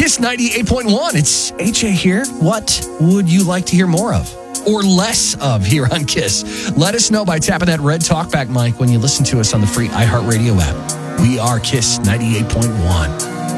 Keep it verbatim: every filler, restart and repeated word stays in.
Kiss ninety-eight point one. It's H A here. What would you like to hear more of or less of here on Kiss? Let us know by tapping that red talkback mic when you listen to us on the free iHeartRadio app. We are Kiss ninety-eight point one.